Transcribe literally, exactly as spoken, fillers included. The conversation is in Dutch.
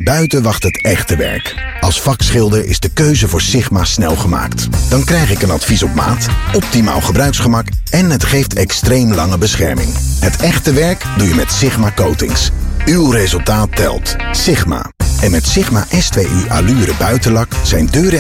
Buiten wacht het echte werk. Als vakschilder is de keuze voor Sigma snel gemaakt. Dan krijg ik een advies op maat, optimaal gebruiksgemak en het geeft extreem lange bescherming. Het echte werk doe je met Sigma Coatings. Uw resultaat telt. Sigma. En met Sigma S twee U Allure buitenlak zijn deuren